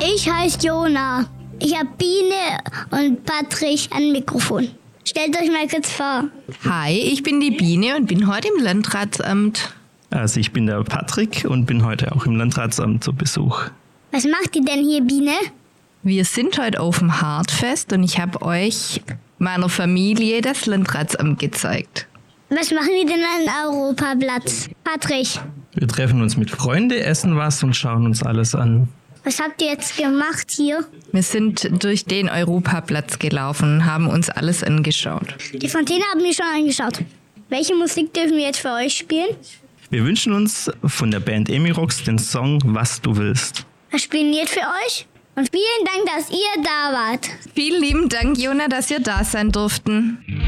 Ich heiße Jona. Ich habe Biene und Patrick ein Mikrofon. Stellt euch mal kurz vor. Hi, ich bin die Biene und bin heute im Landratsamt. Also ich bin der Patrick und bin heute auch im Landratsamt zu Besuch. Was macht ihr denn hier, Biene? Wir sind heute auf dem Hartfest und ich habe euch, meiner Familie, das Landratsamt gezeigt. Was machen wir denn an Europaplatz? Patrick, Wir treffen uns mit Freunden, essen was und schauen uns alles an. was habt ihr jetzt gemacht hier? Wir sind durch den Europaplatz gelaufen und haben uns alles angeschaut. Die Fontäne haben wir schon angeschaut. Welche Musik dürfen wir jetzt für euch spielen? Wir wünschen uns von der Band Emirox den Song Was du willst. Was spielen wir jetzt für euch? Und vielen Dank, dass ihr da wart. Vielen lieben Dank, Jona, dass wir da sein durften.